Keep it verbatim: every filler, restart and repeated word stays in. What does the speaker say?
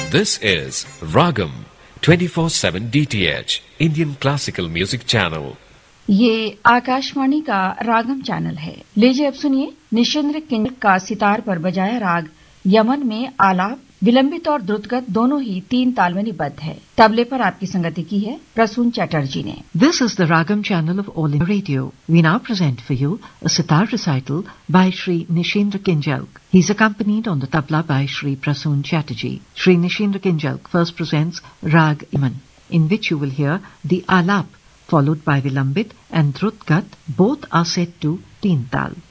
This is Ragam twenty-four seven D T H Indian Classical Music Channel. ये आकाशवाणी का रागम channel है। लीजिए अब सुनिए निशिंद्र किंजल का सितार पर बजाया राग यमन में आलाप, विलंबित और द्रुतगत दोनों ही तीन ताल में निबद्ध है। तबले पर आपकी संगति की है प्रसून चटर्जी ने। This is the Ragam channel of All India Radio. We now present for you a sitar recital by Shri Nishindra Kinjalk. He is accompanied on the tabla by Shri Prasoon Chatterjee. Shri Nishindra Kinjalk first presents Rag Yaman, in which you will hear the alap followed by vilambit and drutgat. Both are set to teen tal.